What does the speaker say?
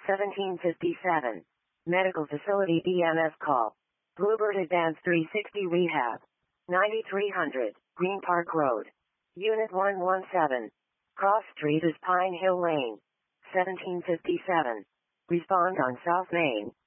1757. Medical Facility BMS call. Bluebird Advanced 360 Rehab. 9300, Green Park Road. Unit 117. Cross Street is Pine Hill Lane. 1757. Respond on South Main.